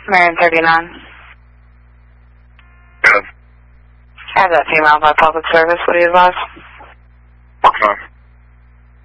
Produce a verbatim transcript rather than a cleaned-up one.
Marion thirty-nine. Good. I have that female by public service. What do you advise?